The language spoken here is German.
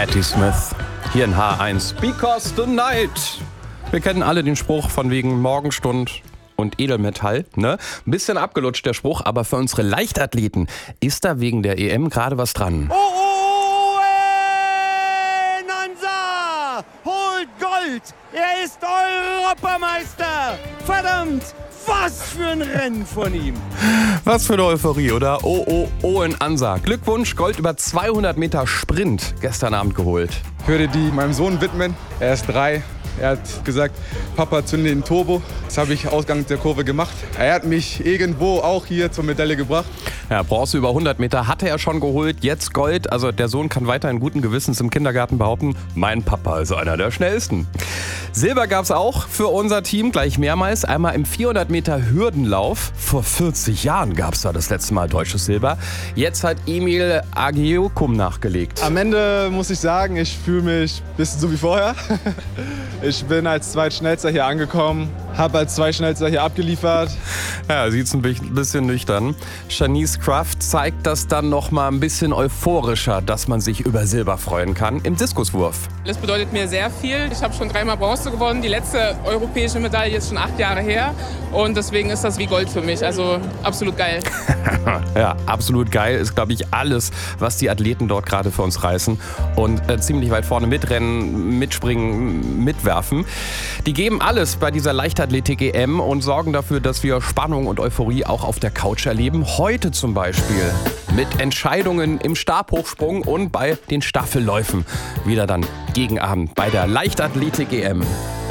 Patti Smith hier in H1. Because the night. Wir kennen alle den Spruch von wegen Morgenstund und Edelmetall, ne? Ein bisschen abgelutscht der Spruch, aber für unsere Leichtathleten ist da wegen der EM gerade was dran. Nansa holt Gold. Er ist Europameister. Verdammt, was für ein Rennen von ihm. Was für eine Euphorie, oder? Owen Ansa. Glückwunsch, Gold über 200 Meter Sprint gestern Abend geholt. Ich würde die meinem Sohn widmen. Er ist 3. Er hat gesagt, Papa, zünde den Turbo. Das habe ich Ausgang der Kurve gemacht. Er hat mich irgendwo auch hier zur Medaille gebracht. Ja, Bronze über 100 Meter hatte er schon geholt, jetzt Gold. Also der Sohn kann weiterhin guten Gewissens im Kindergarten behaupten, mein Papa ist einer der schnellsten. Silber gab es auch für unser Team gleich mehrmals. Einmal im 400 Meter Hürdenlauf. Vor 40 Jahren gab es da das letzte Mal deutsches Silber. Jetzt hat Emil Agieokum nachgelegt. Am Ende muss ich sagen, ich fühle mich ein bisschen so wie vorher. Ich bin als Zweitschnellster hier angekommen, habe als Zweitschnellster hier abgeliefert. Ja, sieht's ein bisschen nüchtern. Shanice Kraft zeigt das dann noch mal ein bisschen euphorischer, dass man sich über Silber freuen kann im Diskuswurf. Das bedeutet mir sehr viel. Ich habe schon 3-mal Bronze gewonnen. Die letzte europäische Medaille ist schon 8 Jahre her. Und deswegen ist das wie Gold für mich. Also absolut geil. Ja, absolut geil ist, glaube ich, alles, was die Athleten dort gerade für uns reißen. Und ziemlich weit vorne mitrennen, mitspringen, mitwerfen. Die geben alles bei dieser Leichtathletik-EM und sorgen dafür, dass wir Spannung und Euphorie auch auf der Couch erleben. Heute zum Beispiel mit Entscheidungen im Stabhochsprung und bei den Staffelläufen. Wieder dann gegen Abend bei der Leichtathletik-EM.